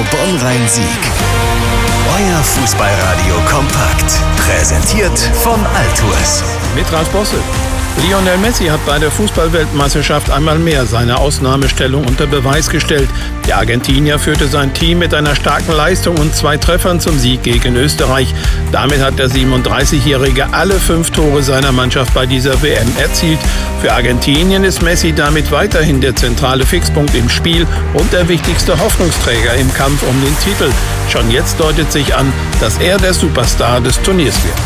Bonn-Rhein-Sieg. Euer Fußballradio kompakt. Präsentiert von Altours. Mit Ralf Bosse. Lionel Messi hat bei der Fußballweltmeisterschaft einmal mehr seine Ausnahmestellung unter Beweis gestellt. Der Argentinier führte sein Team mit einer starken Leistung und 2 Treffern zum Sieg gegen Österreich. Damit hat der 37-Jährige alle 5 Tore seiner Mannschaft bei dieser WM erzielt. Für Argentinien ist Messi damit weiterhin der zentrale Fixpunkt im Spiel und der wichtigste Hoffnungsträger im Kampf um den Titel. Schon jetzt deutet sich an, dass er der Superstar des Turniers wird.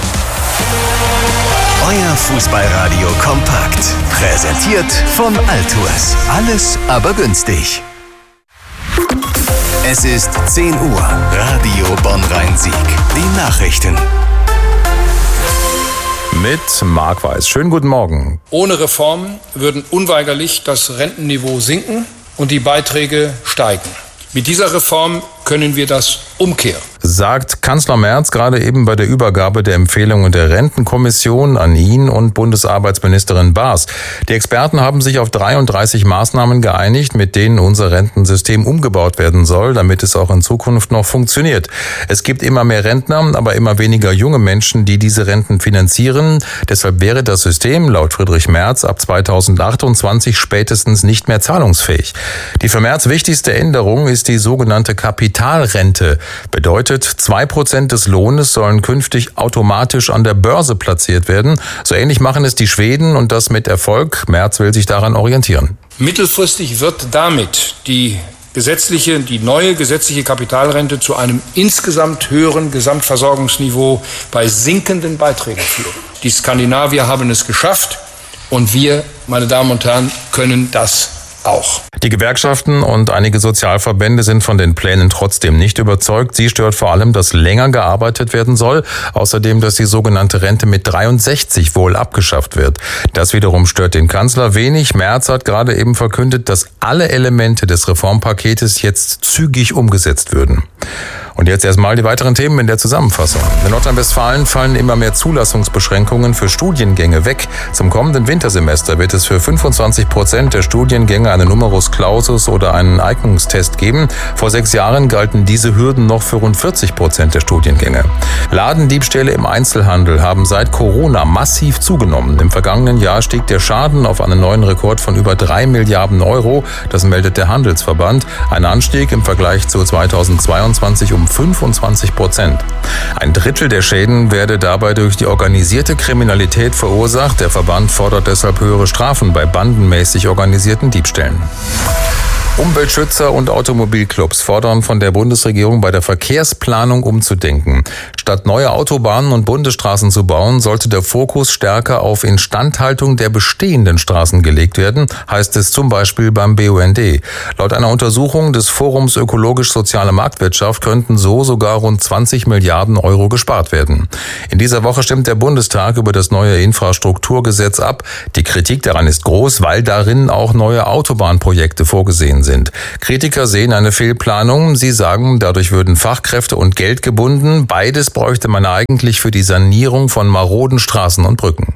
Euer Fußballradio kompakt. Präsentiert von Altours. Alles aber günstig. Es ist 10 Uhr. Radio Bonn-Rhein-Sieg. Die Nachrichten. Mit Marc Weiß. Schönen guten Morgen. Ohne Reformen würden unweigerlich das Rentenniveau sinken und die Beiträge steigen. Mit dieser Reform können wir das umkehren. Sagt Kanzler Merz gerade eben bei der Übergabe der Empfehlungen der Rentenkommission an ihn und Bundesarbeitsministerin Baas. Die Experten haben sich auf 33 Maßnahmen geeinigt, mit denen unser Rentensystem umgebaut werden soll, damit es auch in Zukunft noch funktioniert. Es gibt immer mehr Rentner, aber immer weniger junge Menschen, die diese Renten finanzieren. Deshalb wäre das System laut Friedrich Merz ab 2028 spätestens nicht mehr zahlungsfähig. Die für Merz wichtigste Änderung ist die sogenannte Kapitalrente. Bedeutet, 2% des Lohnes sollen künftig automatisch an der Börse platziert werden. So ähnlich machen es die Schweden und das mit Erfolg. Merz will sich daran orientieren. Mittelfristig wird damit die neue gesetzliche Kapitalrente zu einem insgesamt höheren Gesamtversorgungsniveau bei sinkenden Beiträgen führen. Die Skandinavier haben es geschafft und wir, meine Damen und Herren, können das auch. Die Gewerkschaften und einige Sozialverbände sind von den Plänen trotzdem nicht überzeugt. Sie stört vor allem, dass länger gearbeitet werden soll. Außerdem, dass die sogenannte Rente mit 63 wohl abgeschafft wird. Das wiederum stört den Kanzler wenig. Merz hat gerade eben verkündet, dass alle Elemente des Reformpaketes jetzt zügig umgesetzt würden. Und jetzt erstmal die weiteren Themen in der Zusammenfassung. In Nordrhein-Westfalen fallen immer mehr Zulassungsbeschränkungen für Studiengänge weg. Zum kommenden Wintersemester wird es für 25% der Studiengänge eine Numerus Clausus oder einen Eignungstest geben. Vor 6 Jahren galten diese Hürden noch für rund 40% der Studiengänge. Ladendiebstähle im Einzelhandel haben seit Corona massiv zugenommen. Im vergangenen Jahr stieg der Schaden auf einen neuen Rekord von über 3 Milliarden Euro. Das meldet der Handelsverband. Ein Anstieg im Vergleich zu 2022 um 25%. Ein Drittel der Schäden werde dabei durch die organisierte Kriminalität verursacht. Der Verband fordert deshalb höhere Strafen bei bandenmäßig organisierten Diebstählen. Umweltschützer und Automobilclubs fordern von der Bundesregierung, bei der Verkehrsplanung umzudenken. Statt neue Autobahnen und Bundesstraßen zu bauen, sollte der Fokus stärker auf Instandhaltung der bestehenden Straßen gelegt werden, heißt es zum Beispiel beim BUND. Laut einer Untersuchung des Forums Ökologisch-Soziale Marktwirtschaft könnten so sogar rund 20 Milliarden Euro gespart werden. In dieser Woche stimmt der Bundestag über das neue Infrastrukturgesetz ab. Die Kritik daran ist groß, weil darin auch neue Autobahnprojekte vorgesehen sind. Kritiker sehen eine Fehlplanung. Sie sagen, dadurch würden Fachkräfte und Geld gebunden. Beides bräuchte man eigentlich für die Sanierung von maroden Straßen und Brücken.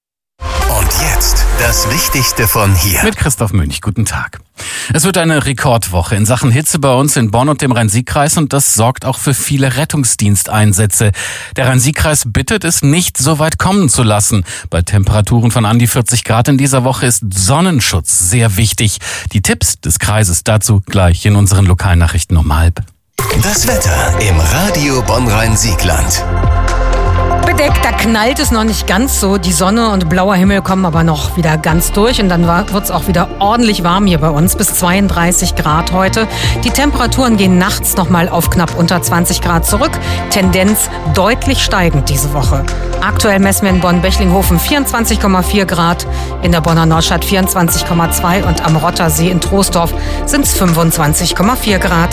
Und jetzt das Wichtigste von hier. Mit Christoph Münch, guten Tag. Es wird eine Rekordwoche in Sachen Hitze bei uns in Bonn und dem Rhein-Sieg-Kreis und das sorgt auch für viele Rettungsdiensteinsätze. Der Rhein-Sieg-Kreis bittet es, nicht so weit kommen zu lassen. Bei Temperaturen von an die 40 Grad in dieser Woche ist Sonnenschutz sehr wichtig. Die Tipps des Kreises dazu gleich in unseren Lokalnachrichten um 12:30. Das Wetter im Radio Bonn-Rhein-Siegland. Bedeckt, da knallt es noch nicht ganz so. Die Sonne und blauer Himmel kommen aber noch wieder ganz durch. Und dann wird es auch wieder ordentlich warm hier bei uns. Bis 32 Grad heute. Die Temperaturen gehen nachts nochmal auf knapp unter 20 Grad zurück. Tendenz deutlich steigend diese Woche. Aktuell messen wir in Bonn-Bechlinghofen 24,4 Grad. In der Bonner Nordstadt 24,2 und am Rottersee in Troisdorf sind es 25,4 Grad.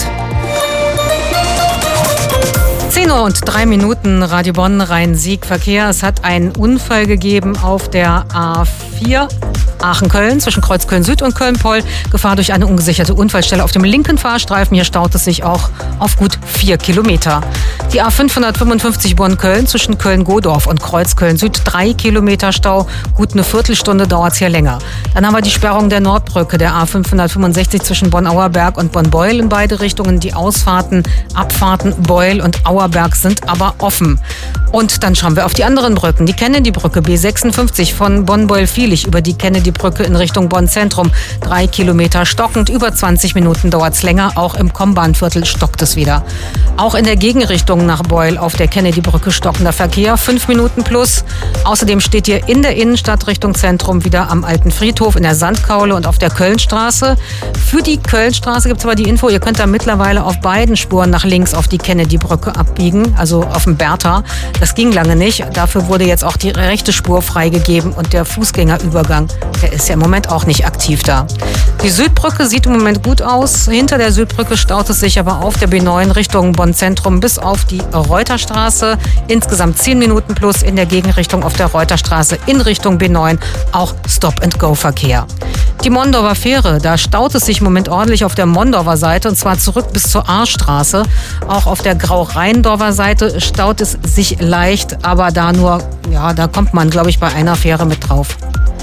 10:03 Radio Bonn, Rhein-Sieg, Verkehr. Es hat einen Unfall gegeben auf der A4 Aachen-Köln zwischen Kreuz Köln-Süd und Köln-Poll. Gefahr durch eine ungesicherte Unfallstelle auf dem linken Fahrstreifen. Hier staut es sich auch auf gut 4 Kilometer. Die A555 Bonn-Köln zwischen Köln-Godorf und Kreuz Köln-Süd. 3 Kilometer Stau. Gut eine Viertelstunde dauert es hier länger. Dann haben wir die Sperrung der Nordbrücke der A565 zwischen Bonn-Auerberg und Bonn-Beul in beide Richtungen. Die Ausfahrten, Abfahrten Beul und Auerberg sind aber offen. Und dann schauen wir auf die anderen Brücken. Die Kennedy-Brücke B56 von Bonn-Beul-Vielig über die Kennedy-Brücke in Richtung Bonn-Zentrum. 3 Kilometer stockend, über 20 Minuten dauert es länger. Auch im Kombahnviertel stockt es wieder. Auch in der Gegenrichtung nach Beul auf der Kennedy-Brücke stockender Verkehr. 5 Minuten plus. Außerdem steht ihr in der Innenstadt Richtung Zentrum wieder am Alten Friedhof in der Sandkaule und auf der Kölnstraße. Für die Kölnstraße gibt es aber die Info, ihr könnt da mittlerweile auf beiden Spuren nach links auf die Kennedy-Brücke abbiegen, also auf dem Bertha. Das ging lange nicht. Dafür wurde jetzt auch die rechte Spur freigegeben und der Fußgängerübergang, der ist ja im Moment auch nicht aktiv da. Die Südbrücke sieht im Moment gut aus. Hinter der Südbrücke staut es sich aber auf der B9 Richtung Bonn-Zentrum bis auf die Reuterstraße. Insgesamt 10 Minuten plus in der Gegenrichtung auf der Reuterstraße in Richtung B9. Auch Stop-and-Go-Verkehr. Die Mondorfer Fähre, da staut es sich im Moment ordentlich auf der Mondorfer Seite und zwar zurück bis zur Ahrstraße. Auch auf der Grau-Rheindorfer Seite staut es sich leicht, aber da kommt man, glaube ich, bei einer Fähre mit drauf.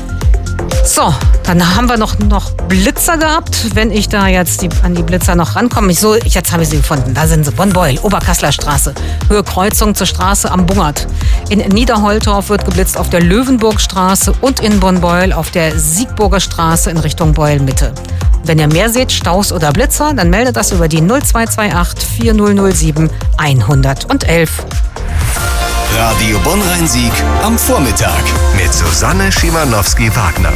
So, dann haben wir noch Blitzer gehabt. Wenn ich da jetzt an die Blitzer noch rankomme. Jetzt habe ich sie gefunden. Da sind sie. Bonn-Beul, Oberkassler Straße. Höhe Kreuzung zur Straße am Bungert. In Niederholtorf wird geblitzt auf der Löwenburgstraße und in Bonn-Beul auf der Siegburger Straße in Richtung Beul-Mitte. Wenn ihr mehr seht, Staus oder Blitzer, dann meldet das über die 0228 4007 111. Radio Bonn-Rhein-Sieg am Vormittag mit Susanne Schimanowski-Wagner.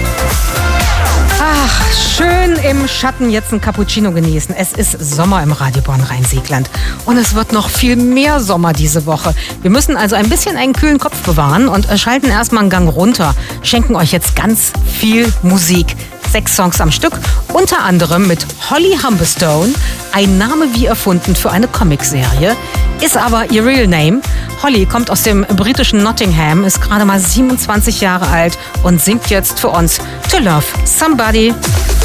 Ach, schön im Schatten jetzt ein Cappuccino genießen. Es ist Sommer im Radio Bonn-Rhein-Siegland. Und es wird noch viel mehr Sommer diese Woche. Wir müssen also ein bisschen einen kühlen Kopf bewahren und schalten erstmal einen Gang runter. Schenken euch jetzt ganz viel Musik. 6 Songs am Stück, unter anderem mit Holly Humberstone, ein Name wie erfunden für eine Comicserie, ist aber ihr Real Name. Holly kommt aus dem britischen Nottingham, ist gerade mal 27 Jahre alt und singt jetzt für uns To Love Somebody.